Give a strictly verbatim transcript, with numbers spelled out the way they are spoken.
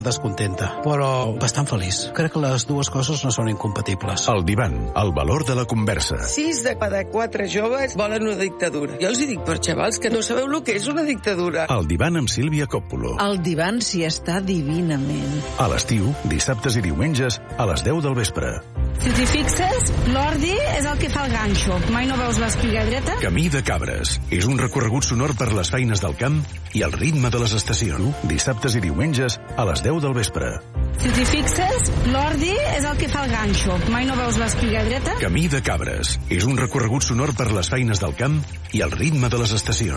descontenta, però bastant feliç. Crec que les dues coses no són incompatibles. El divan, el valor de la conversa. Sis de cada quatre joves volen una dictadura. Jo els hi dic per xavals que no sabeu el que és una dictadura. El divan amb Sílvia Coppolo. El divan s'hi està divinament. A l'estiu, dissabtes i diumenges, a les deu del vespre. Si t'hi fixes, l'ordi és el que fa el ganxo. Mai no veus l'espiga dreta? Camí de cabres. És un recorregut sonor per les feines del camp i el ritme de les estacions. Dissabtes i diumenges, a les deu del vespre. Si t'hi fixes, l'ordi és el que fa el ganxo. Mai no veus l'espiga dreta? Camí de cabres. És un recorregut sonor per les feines del camp i el ritme de les estacions.